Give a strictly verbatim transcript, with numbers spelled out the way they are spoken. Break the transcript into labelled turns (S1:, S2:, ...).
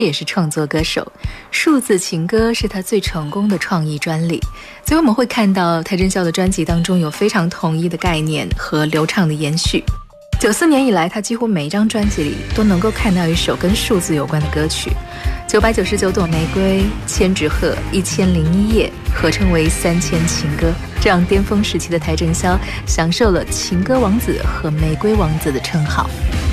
S1: 也是创作歌手，数字情歌是他最成功的创意专利。所以我们会看到邰正宵的专辑当中有非常统一的概念和流畅的延续。九四年以来，他几乎每一张专辑里都能够看到一首跟数字有关的歌曲。九百九十九朵玫瑰、千纸鹤、一千零一夜合称为三千情歌，这样巅峰时期的邰正宵享受了情歌王子和玫瑰王子的称号。